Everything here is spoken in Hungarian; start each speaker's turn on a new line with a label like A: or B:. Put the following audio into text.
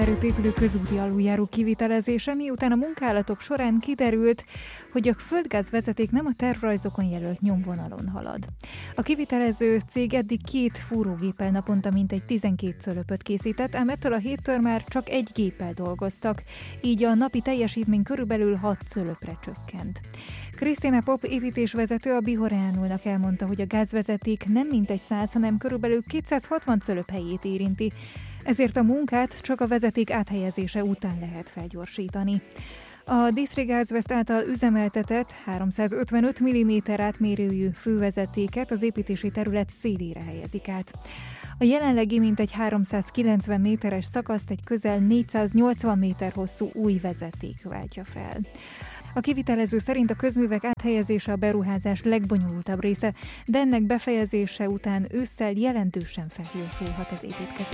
A: erőt épülő közúti aluljáró kivitelezése, miután a munkálatok során kiderült, hogy a földgázvezeték nem a tervrajzokon jelölt nyomvonalon halad. A kivitelező cég eddig 2 fúrógéppel naponta mintegy 12 cölöpöt készített, ám ettől a héttől már csak 1 géppel dolgoztak, így a napi teljesítmény körülbelül 6 cölöpre csökkent. Krisztina Pop építésvezető a Bihoreánulnak elmondta, hogy a gázvezeték nem mintegy 100, hanem körülbelül 260 cölöp helyét érinti, ezért a munkát csak a vezeték áthelyezése után lehet felgyorsítani. A Disztri Gázveszt által üzemeltetett 355 mm átmérőjű fővezetéket az építési terület szélére helyezik át. A jelenlegi mintegy 390 méteres szakaszt egy közel 480 méter hosszú új vezeték váltja fel. A kivitelező szerint a közművek áthelyezése a beruházás legbonyolultabb része, de ennek befejezése után ősszel jelentősen felgyorsulhat az építkezés.